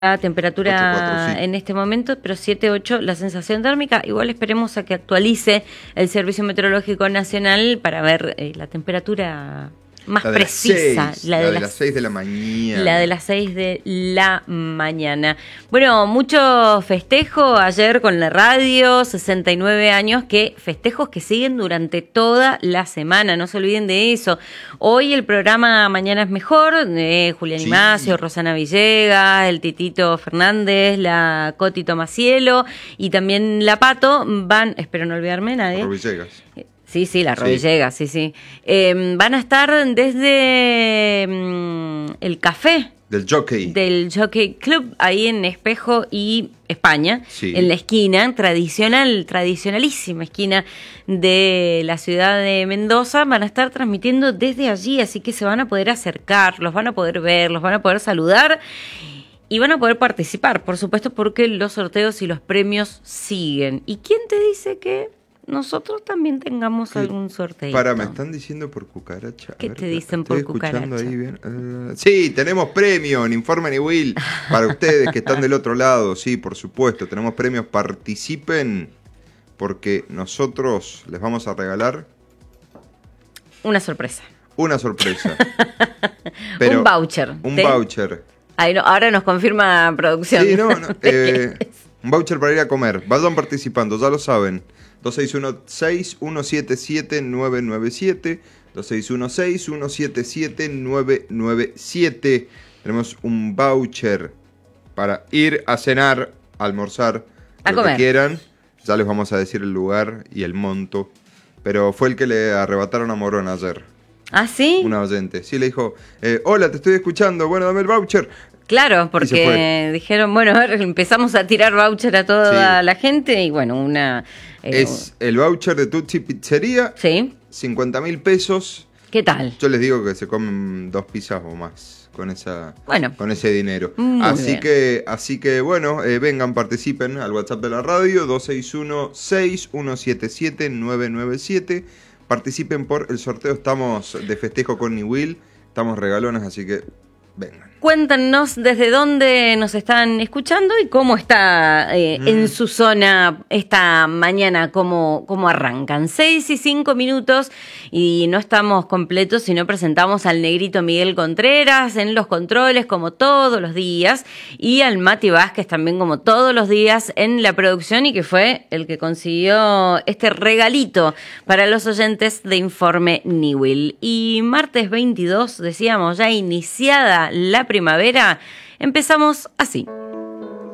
la temperatura 8,4, sí. en este momento, pero 7,8 la sensación térmica. Igual esperemos a que actualice el Servicio Meteorológico Nacional para ver la temperatura más La de precisa. las 6, la de las 6 de la mañana. La de las 6 de la mañana. Bueno, mucho festejo ayer con la radio, 69 años, festejos que siguen durante toda la semana, no se olviden de eso. Hoy el programa Mañana es Mejor, de Julián Imacio, Rosana Villegas, el Titito Fernández, la Coti Tomacielo y también la Pato van, espero no olvidarme nadie. Villegas. Sí, la Rodillegas, sí. Van a estar desde el café. Del Jockey Club, ahí en Espejo y España, sí. En la esquina, tradicionalísima esquina de la ciudad de Mendoza. Van a estar transmitiendo desde allí, así que se van a poder acercar, los van a poder ver, los van a poder saludar. Y van a poder participar, por supuesto, porque los sorteos y los premios siguen. ¿Y quién te dice que nosotros también tengamos algún sorteo? Me están diciendo por cucaracha. ¿Qué te dicen por cucaracha? Ahí bien. Sí, tenemos premio en Informe Niwil para ustedes que están del otro lado. Sí, por supuesto, tenemos premios. Participen porque nosotros les vamos a regalar una sorpresa. Pero un voucher. Un voucher. Ahí no, ahora nos confirma producción. Sí, un voucher para ir a comer. Vayan participando, ya lo saben. 2616-177-997. 2616-177-997. Tenemos un voucher para ir a cenar, a almorzar, a lo comer. Que quieran. Ya les vamos a decir el lugar y el monto. Pero fue el que le arrebataron a Morón ayer. ¿Ah, sí? Una oyente. Sí, le dijo, hola, te estoy escuchando, bueno, dame el voucher. Claro, porque dijeron, bueno, a ver, empezamos a tirar voucher a toda la gente y bueno, es el voucher de Tutsi Pizzería. Sí. 50.000 pesos. ¿Qué tal? Yo les digo que se comen 2 pizzas o más con ese dinero. Así que bueno, vengan, participen al WhatsApp de la radio, 261-6177-997. Participen por el sorteo, estamos de festejo con Niwil, estamos regalones, así que vengan. Cuéntanos desde dónde nos están escuchando y cómo está en su zona esta mañana, cómo arrancan. 6:05 y no estamos completos si no presentamos al negrito Miguel Contreras en los controles como todos los días y al Mati Vázquez también como todos los días en la producción y que fue el que consiguió este regalito para los oyentes de Informe Niwil. Y martes 22, decíamos, ya iniciada la primavera, empezamos así.